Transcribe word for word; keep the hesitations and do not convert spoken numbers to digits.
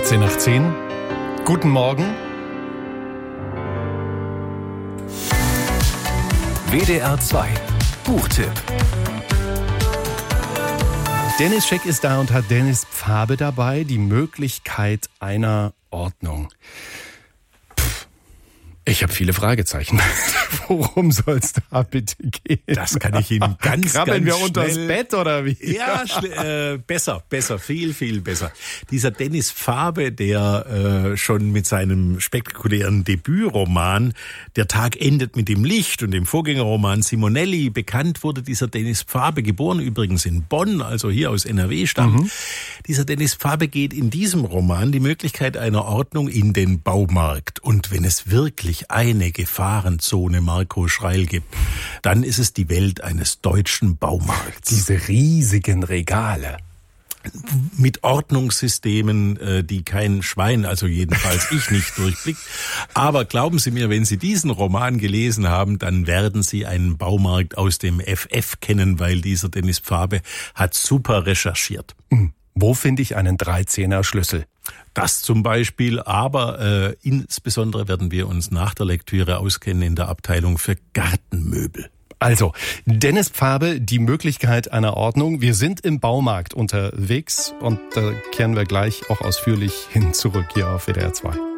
achtzehn nach zehn. Guten Morgen. W D R zwei Buchtipp. Dennis Scheck ist da und hat Dennis Pfabe dabei, die Möglichkeit einer Ordnung. Pff, ich habe viele Fragezeichen. Worum soll es da bitte gehen? Das kann ich Ihnen ganz, Krabbeln ganz wir unters schnell- Bett oder wie? Ja, schl- äh, besser, besser, viel, viel besser. Dieser Dennis Pfabe, der äh, schon mit seinem spektakulären Debütroman Der Tag endet mit dem Licht und dem Vorgängerroman Simonelli bekannt wurde, dieser Dennis Pfabe, geboren übrigens in Bonn, also hier aus N R W stammt. Mhm. Dieser Dennis Pfabe geht in diesem Roman die Möglichkeit einer Ordnung in den Baumarkt. Und wenn es wirklich eine Gefahrenzone Marco Schreil gibt, dann ist es die Welt eines deutschen Baumarkts. Diese riesigen Regale. Mit Ordnungssystemen, die kein Schwein, also jedenfalls ich nicht durchblickt. Aber glauben Sie mir, wenn Sie diesen Roman gelesen haben, dann werden Sie einen Baumarkt aus dem F F kennen, weil dieser Dennis Pfabe hat super recherchiert. Hm. Wo finde ich einen dreizehner Schlüssel? Das zum Beispiel, aber äh, insbesondere werden wir uns nach der Lektüre auskennen in der Abteilung für Gartenmöbel. Also, Dennis Pfabe, die Möglichkeit einer Ordnung. Wir sind im Baumarkt unterwegs und da kehren wir gleich auch ausführlich hin zurück hier auf W D R zwei.